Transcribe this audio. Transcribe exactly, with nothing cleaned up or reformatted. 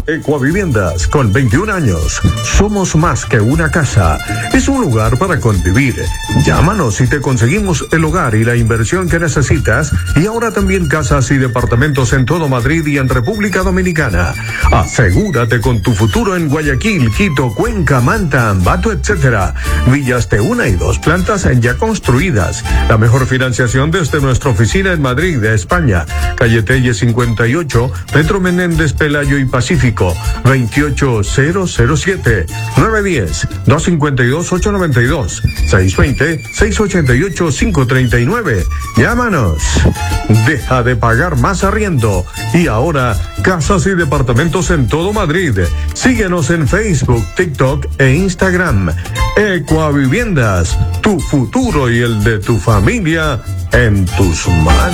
Ecuaviviendas, con veintiún años. Somos más que una casa. Es un lugar para convivir. Llámanos y te conseguimos el hogar y la inversión que necesitas. Y ahora también casas y departamentos en todo Madrid y en República Dominicana. Asegúrate con tu futuro en Guayaquil, Quito, Cuenca, Manta, Ambato, etcétera. Villas de una y dos plantas ya construidas. La mejor financiación desde nuestra oficina en Madrid, de España. Calle Telle cincuenta y ocho, Pedro Menéndez Pelayo y Pacífico, veintiocho mil siete, nueve uno cero, dos cinco dos, ocho nueve dos, seis dos cero, seis ocho ocho, cinco tres nueve. Llámanos. Deja de pagar más arriendo. Y ahora, casas y departamentos en todo Madrid. Síguenos en Facebook, TikTok e Instagram. Ecuaviviendas, tu futuro y el de tu familia en tus manos.